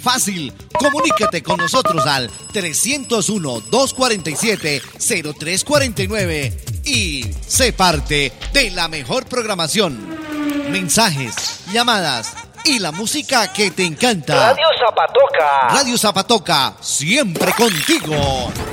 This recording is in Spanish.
Fácil, comunícate con nosotros al 301-247-0349 y sé parte de la mejor programación. Mensajes, llamadas y la música que te encanta. Radio Zapatoca. Radio Zapatoca, siempre contigo.